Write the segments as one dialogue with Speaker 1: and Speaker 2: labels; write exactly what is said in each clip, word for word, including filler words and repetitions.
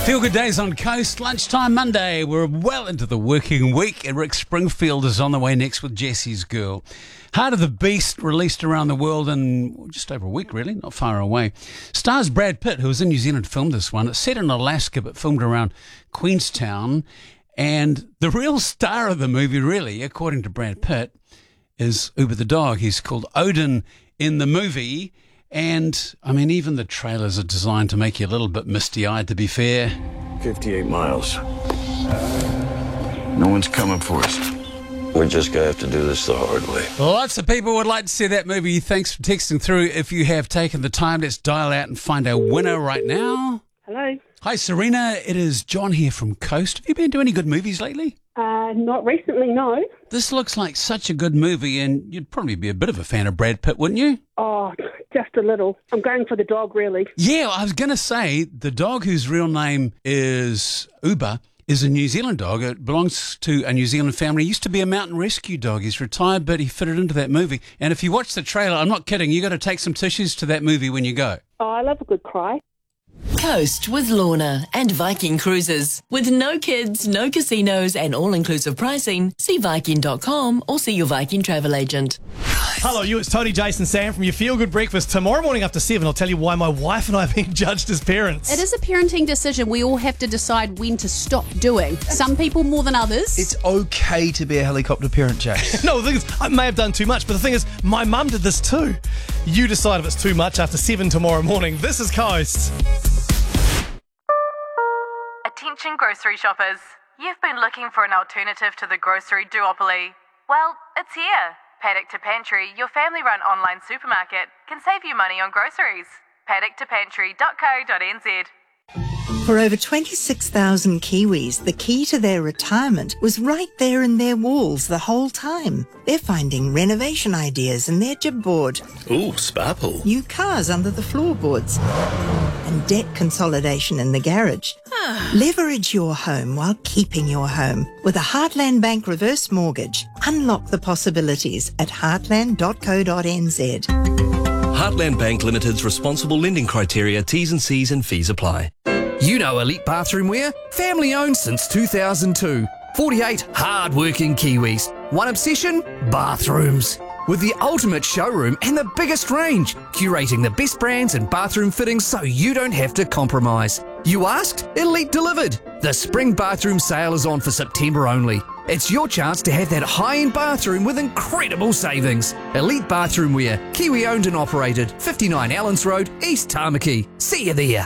Speaker 1: Feel Good Days on Coast, lunchtime Monday. We're well into the working week, and Rick Springfield is on the way next with Jesse's Girl. Heart of the Beast, released around the world in just over a week, really, not far away. Stars Brad Pitt, who was in New Zealand, filmed this one. It's set in Alaska, but filmed around Queenstown. And the real star of the movie, really, according to Brad Pitt, is Uber the dog. He's called Odin in the movie. And, I mean, even the trailers are designed to make you a little bit misty-eyed, to be fair.
Speaker 2: fifty-eight miles. No one's coming for us. We're just going to have to do this the hard way.
Speaker 1: Lots of people would like to see that movie. Thanks for texting through. If you have taken the time, let's dial out and find our winner right now.
Speaker 3: Hello.
Speaker 1: Hi, Serena. It is John here from Coast. Have you been to any good movies lately?
Speaker 3: Uh, not recently, no.
Speaker 1: This looks like such a good movie, and you'd probably be a bit of a fan of Brad Pitt, wouldn't you?
Speaker 3: Oh, just a little. I'm going for the dog, really.
Speaker 1: Yeah, I was going to say, the dog whose real name is Uber is a New Zealand dog. It belongs to a New Zealand family. He used to be a mountain rescue dog. He's retired, but he fitted into that movie. And if you watch the trailer, I'm not kidding, you got to take some tissues to that movie when you go.
Speaker 3: Oh, I love a good cry.
Speaker 4: Coast with Lorna and Viking Cruises. With no kids, no casinos and all-inclusive pricing, see Viking dot com or see your Viking travel agent.
Speaker 5: Hello, you. It's Tony, Jason, Sam from your Feel Good Breakfast. Tomorrow morning after seven, I'll tell you why my wife and I are being judged as parents.
Speaker 6: It is a parenting decision we all have to decide when to stop doing. Some people more than others.
Speaker 7: It's okay to be a helicopter parent, Jace.
Speaker 5: No, the thing is, I may have done too much, but the thing is, my mum did this too. You decide if it's too much after seven tomorrow morning. This is Coast.
Speaker 8: Attention grocery shoppers. You've been looking for an alternative to the grocery duopoly. Well, it's here. Paddock to Pantry, your family-run online supermarket, can save you money on groceries. paddock to pantry dot co dot n z.
Speaker 9: For over twenty-six thousand Kiwis, the key to their retirement was right there in their walls the whole time. They're finding renovation ideas in their jib board.
Speaker 10: Ooh, spa pool.
Speaker 9: New cars under the floorboards. And debt consolidation in the garage. Leverage your home while keeping your home. With a Heartland Bank reverse mortgage. Unlock the possibilities at heartland dot co dot n z.
Speaker 10: Heartland Bank Limited's responsible lending criteria, T's and C's and fees apply.
Speaker 11: You know Elite Bathroom Wear? Family owned since two thousand two. forty-eight hard-working Kiwis. One obsession? Bathrooms. With the ultimate showroom and the biggest range, curating the best brands and bathroom fittings so you don't have to compromise. You asked? Elite delivered. The spring bathroom sale is on for September only. It's your chance to have that high-end bathroom with incredible savings. Elite Bathroom Wear, Kiwi owned and operated, fifty-nine Allens Road, East Tamaki. See you there.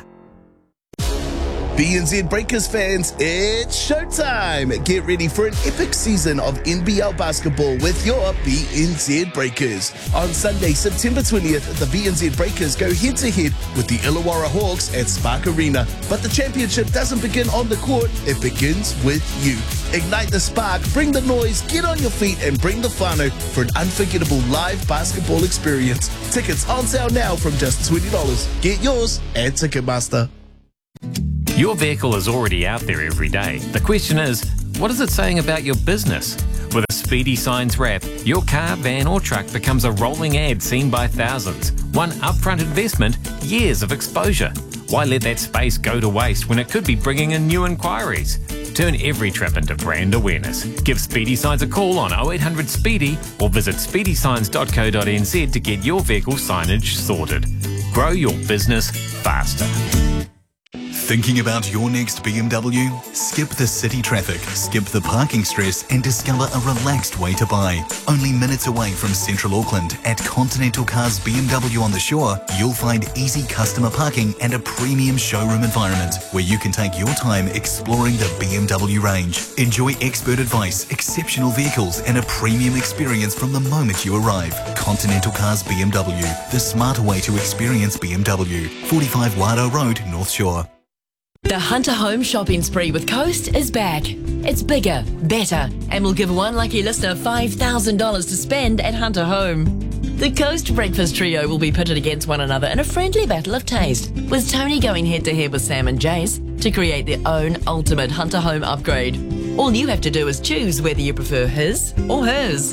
Speaker 12: B N Z Breakers fans, it's showtime! Get ready for an epic season of N B L basketball with your B N Z Breakers. On Sunday, September twentieth, the B N Z Breakers go head-to-head with the Illawarra Hawks at Spark Arena. But the championship doesn't begin on the court, it begins with you. Ignite the spark, bring the noise, get on your feet and bring the whānau for an unforgettable live basketball experience. Tickets on sale now from just twenty dollars. Get yours at Ticketmaster.
Speaker 13: Your vehicle is already out there every day. The question is, what is it saying about your business? With a Speedy Signs wrap, your car, van or truck becomes a rolling ad seen by thousands. One upfront investment, years of exposure. Why let that space go to waste when it could be bringing in new inquiries? Turn every trip into brand awareness. Give Speedy Signs a call on oh eight hundred SPEEDY or visit speedy signs dot co dot n z to get your vehicle signage sorted. Grow your business faster.
Speaker 14: Thinking about your next B M W? Skip the city traffic, skip the parking stress and discover a relaxed way to buy. Only minutes away from Central Auckland at Continental Cars B M W on the Shore, you'll find easy customer parking and a premium showroom environment where you can take your time exploring the B M W range. Enjoy expert advice, exceptional vehicles and a premium experience from the moment you arrive. Continental Cars B M W, the smarter way to experience B M W. forty-five Wado Road, North Shore.
Speaker 4: The Hunter Home shopping spree with Coast is back. It's bigger, better, and will give one lucky listener five thousand dollars to spend at Hunter Home. The Coast Breakfast Trio will be pitted against one another in a friendly battle of taste, with Tony going head-to-head with Sam and Jace to create their own ultimate Hunter Home upgrade. All you have to do is choose whether you prefer his or hers.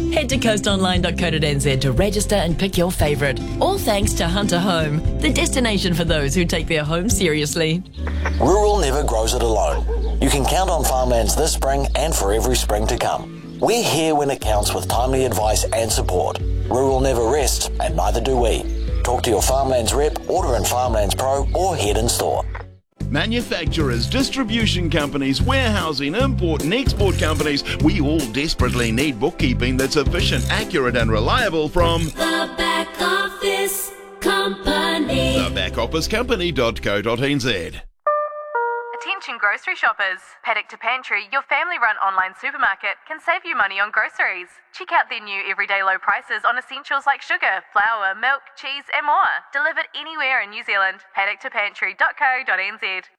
Speaker 4: Head to coast online dot co dot n z to register and pick your favourite. All thanks to Hunter Home, the destination for those who take their home seriously.
Speaker 15: Rural never grows it alone. You can count on Farmlands this spring and for every spring to come. We're here when it counts with timely advice and support. Rural never rests, and neither do we. Talk to your Farmlands rep, order in Farmlands Pro, or head in store.
Speaker 16: Manufacturers, distribution companies, warehousing, import and export companies, we all desperately need bookkeeping that's efficient, accurate and reliable from
Speaker 17: The Back Office Company.
Speaker 16: the back office company dot co dot n z.
Speaker 8: Attention grocery shoppers. Paddock to Pantry, your family-run online supermarket, can save you money on groceries. Check out their new everyday low prices on essentials like sugar, flour, milk, cheese and more. Delivered anywhere in New Zealand. paddock to pantry dot co dot n z.